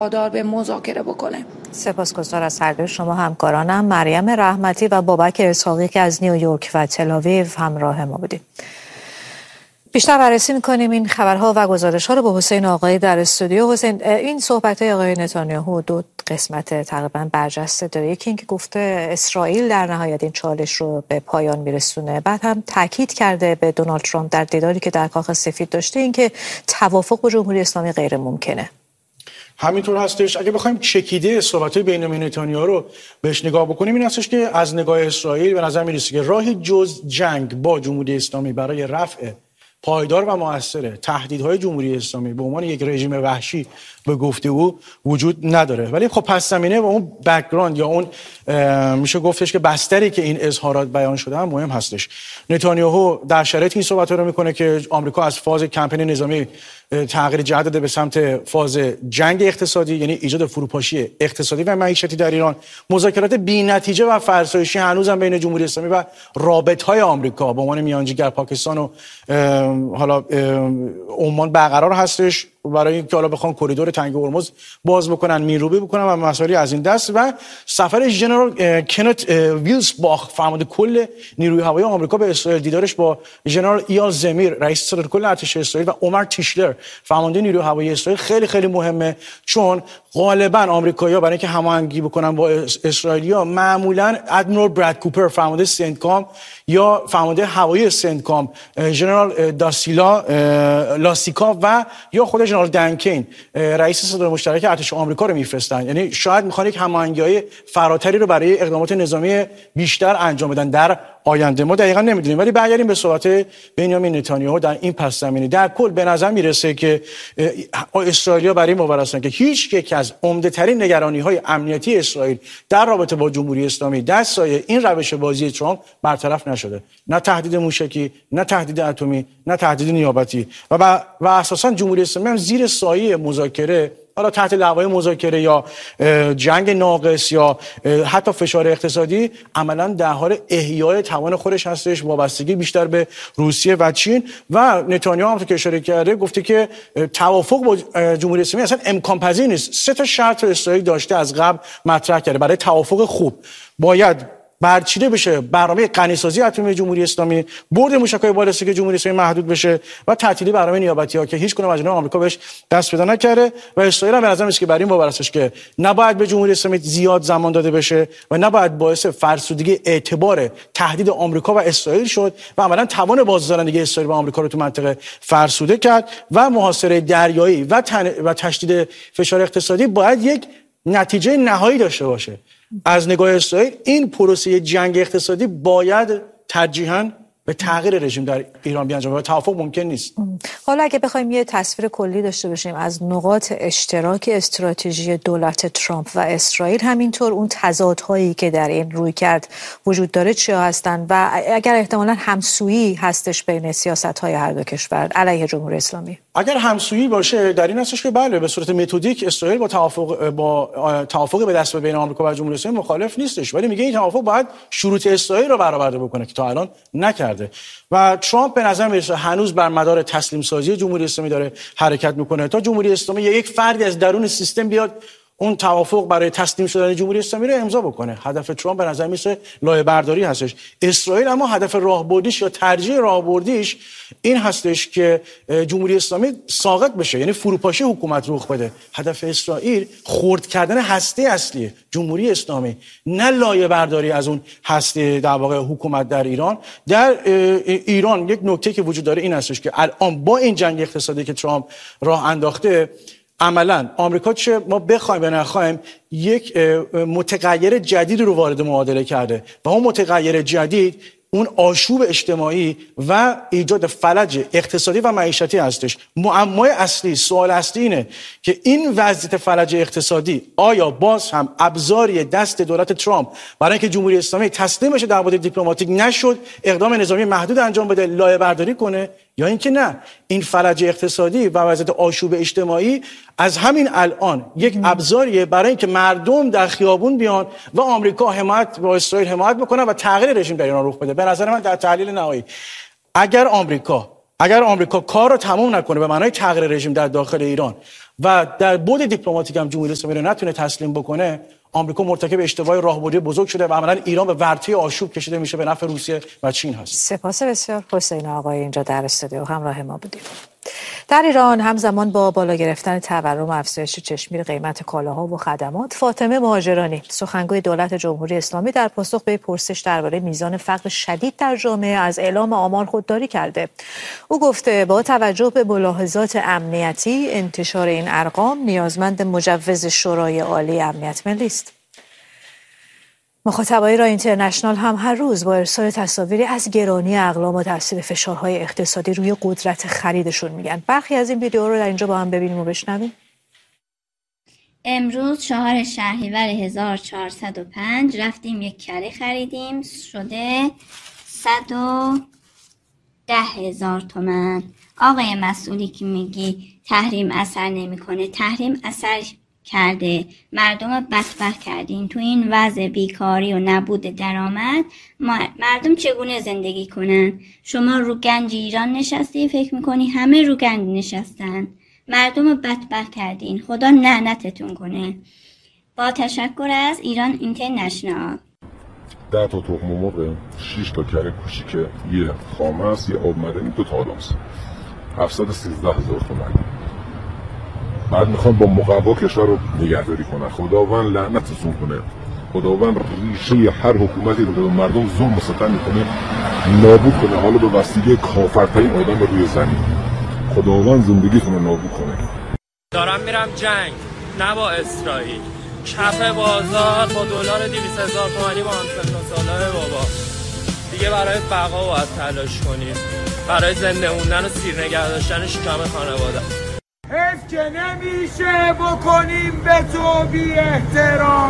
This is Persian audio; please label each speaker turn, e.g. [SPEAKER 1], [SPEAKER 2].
[SPEAKER 1] وادار به مذاکره بکنه.
[SPEAKER 2] سپاسگزار از هر دو شما همکارانم. مریم رحمتی و بابک اسحاقی که از نیویورک و تل‌آویو همراه ما بودیم. بیشتر بررسی می‌کنیم این خبرها و گزارش‌ها رو با حسین آقایی در استودیو. حسین، این صحبت‌های آقای نتانیاهو دو قسمت تقریبا برجسته داره. یکی این که گفته اسرائیل در نهایت این چالش رو به پایان میرسونه، بعد هم تاکید کرده به دونالد ترامپ در دیداری که در کاخ سفید داشته این که توافق با جمهوری اسلامی غیر ممکنه.
[SPEAKER 3] همینطور هستش. اگه بخوایم چکیده صحبت‌های بنیامین نتانیاهو رو بهش نگاه بکنیم، این هستش که از نگاه اسرائیل به نظر میرسه که راهی جز جنگ با جمهوری اسلامی برای رفع پایدار و مؤثر تهدیدهای جمهوری اسلامی به عنوان یک رژیم وحشی به گفته او وجود نداره. ولی خب پس زمینه و اون بک‌گراند یا اون میشه گفتش که بستری که این اظهارات بیان شده هم مهم هستش. نتانیاهو در شرایط این صحبت رو میکنه که آمریکا از فاز کمپین نظامی تغییر جهت داده به سمت فاز جنگ اقتصادی، یعنی ایجاد فروپاشی اقتصادی و معیشتی در ایران. مذاکرات بی‌نتیجه و فرسایشی هنوزم بین جمهوری اسلامی و رابطه‌های آمریکا به عنوان میانجیگر پاکستان و حالا عمان برقرار هستش برای اینکه حالا بخوان کریدور تنگ هرمز باز بکنن، میروبی بکنن و مسائلی از این دست. و سفر ژنرال کنت ویلسباخ فرمانده کل نیروی هوایی آمریکا به اسرائیل، دیدارش با ژنرال ایال زمیر رئیس ستاد کل ارتش اسرائیل و عمر تیشلر فرمانده نیروی هوایی اسرائیل خیلی خیلی مهمه، چون غالبا آمریکایی‌ها برای اینکه هماهنگی بکنن با اسرائیلیا معمولا ادمیرال براد کوپر فرمانده سنتکام یا فرمانده هوایی سنتکام ژنرال داسیلا لاسیکا و یا خود ژنرال دنکین رئیس ستاد مشترک ارتش آمریکا رو میفرستن. یعنی شاید میخوان یک هماهنگی‌های فراتری رو برای اقدامات نظامی بیشتر انجام بدن در آینده. ما دقیقاً نمیدونیم. ولی برگردیم به صحبت بنیامین نتانیاهو در این پس زمینه. در کل به نظر میرسه که اسرائیلیا برای این باور هستن که هیچ یک از عمده‌ترین نگرانی‌های امنیتی اسرائیل در رابطه با جمهوری اسلامی در سایه این روش بازی ترامپ برطرف نشده. نه تهدید موشکی، نه تهدید اتمی، نه تهدید نیابتی و اساساً جمهوری اسلامی هم زیر سایه مذاکره، حالا تحت لوای مذاکره یا جنگ ناقص یا حتی فشار اقتصادی، عملا در حال احیای توان خودش هستش، وابستگی بیشتر به روسیه و چین. و نتانیاهو هم که اشاره کرده گفته که توافق با جمهوری اسلامی اصلا امکان پذیر نیست. 3 شرط رو اسرائیل داشته از قبل مطرح کرده برای توافق خوب. باید برچیده بشه برنامه غنیسازی اتمی جمهوری اسلامی، برد موشک‌های بالستیک جمهوری اسلامی محدود بشه و تعطیلی برنامه نیابتی‌ها که هیچ کدوم از اینها آمریکا بهش دست پیدا نکرده. و اسرائیل هم به نظر میاد که برای این باور هستش که نباید به جمهوری اسلامی زیاد زمان داده بشه و نباید باعث فرسودگی اعتبار تهدید آمریکا و اسرائیل شد و عملاً توان بازدارندگی اسرائیل و آمریکا رو تو منطقه فرسوده کرد. و محاصره دریایی و تشدید فشار اقتصادی باید یک نتیجه نهایی داشته باشه. از نگاه اسرائیل این پروسه جنگ اقتصادی باید ترجیحاً به تغییر رژیم در ایران بیانجامه و توافق ممکن نیست.
[SPEAKER 2] حالا اگه بخوایم یه تصویر کلی داشته باشیم از نقاط اشتراک استراتژی دولت ترامپ و اسرائیل، همینطور اون تضادهایی که در این رویکرد وجود داره چیا هستن و اگر احتمالاً همسویی هستش بین سیاست‌های هر دو کشور علیه جمهوری اسلامی؟
[SPEAKER 3] اگر همسویی باشه در این هستش که بله، به صورت متدیک اسرائیل با توافق به دست بین آمریکا و جمهوری اسلامی مخالف نیستش، ولی میگه این توافق باید شروط اسرائیل رو برآورده بکنه که تا الان نکرده. و ترامپ به نظر میرسه هنوز بر مدار تسلیم سازی جمهوری اسلامی داره حرکت میکنه تا جمهوری اسلامی یک فردی از درون سیستم بیاد اون توافق برای تسلیم شدن جمهوری اسلامی رو امضا بکنه. هدف ترامپ به نظر میسه لایه برداری هستش. اسرائیل اما هدف راهبردیش یا ترجیح راهبردیش این هستش که جمهوری اسلامی ساقط بشه، یعنی فروپاشی حکومت رخ بده. هدف اسرائیل خرد کردن هسته اصلی جمهوری اسلامی، نه لایه برداری از اون هسته در واقع حکومت در ایران. در ایران یک نکته که وجود داره این هستش که الان با این جنگ اقتصادی که ترامپ راه انداخته، عملاً آمریکا چه ما بخوایم یا نخوایم یک متغیر جدید رو وارد معادله کرده و اون متغیر جدید اون آشوب اجتماعی و ایجاد فلج اقتصادی و معیشتی هستش. معمای اصلی، سوال اصلی اینه که این وضعیت فلج اقتصادی آیا باز هم ابزاری دست دولت ترامپ برای اینکه جمهوری اسلامی تسلیم بشه در بعد دیپلماتیک نشد، اقدام نظامی محدود انجام بده، لایه برداری کنه، یا اینکه نه، این فلج اقتصادی و وضعیت آشوب اجتماعی از همین الان یک ابزاریه برای اینکه مردم در خیابون بیان و آمریکا حمایت با اسرائیل حمایت بکنه و تغییر رژیم در ایران رخ بده. به نظر من در تحلیل نهایی اگر آمریکا اگر آمریکا کار رو تمام نکنه به معنای تغییر رژیم در داخل ایران و در بعد دیپلماتیک هم جمهوری اسلامی رو نتونه تسلیم بکنه، آمریکا مرتکب اشتباه راهبردی بزرگ شده و عملاً ایران به ورطه آشوب کشیده میشه به نفع روسیه و چین هست.
[SPEAKER 2] سپاس بسیار. حسین آقای اینجا در استودیو همراه ما بودید. در ایران همزمان با بالا گرفتن تورم و افزایش چشمگیر قیمت کالاها و خدمات، فاطمه مهاجرانی سخنگوی دولت جمهوری اسلامی در پاسخ به پرسش درباره میزان فقر شدید در جامعه از اعلام آمار خودداری کرده. او گفته با توجه به ملاحظات امنیتی انتشار این ارقام نیازمند مجوز شورای عالی امنیت ملی است. مخاطبای رای اینترنشنال هم هر روز با ارسال تصاویری از گرانی اقلام و تاثیر فشارهای اقتصادی روی قدرت خریدشون میگن. برخی از این ویدیو رو در اینجا با هم ببینیم و بشنویم.
[SPEAKER 4] امروز 4 شهریور 1405 رفتیم یک کره خریدیم، شده 110,000 تومان. آقای مسئولی که میگی تحریم اثر نمیکنه، تحریم اثر کرده، مردم بدبخت کردین. تو این وضع بیکاری و نبود درآمد مردم چگونه زندگی کنن؟ شما رو گنج ایران نشستی، فکر میکنی همه رو گنج نشستن. مردم بدبخت کردین، خدا لعنتتون کنه. با تشکر از ایران اینترنشنال.
[SPEAKER 5] 10 تا تخم مرغ، 6 تا کره کوچیک، یه خامه است، یه آب معدنی، 2 تا آدامس، 713,000 تومان. بعد میخوان با مقوا کشور رو نگهداری کنن. خداوند لعنتتون کنه. خداوند ریشه هر حکومتی رو به مردم ظلم و ستم میکنه نابود کنه، حالا به وسیله کافرترین آدم روی زمین. خداوند زندگیتون رو نابود کنه.
[SPEAKER 6] دارم میرم جنگ، نه با اسرائیل. کف بازار با دلار 200,000 تومانی با همسن و سالای بابا. دیگه برای بقا باید تلاش کنیم، برای زنده موندن و سیر نگه داشتن شکم خانواده.
[SPEAKER 7] حیف که نمیشه بکنیم به تو بی احترامی.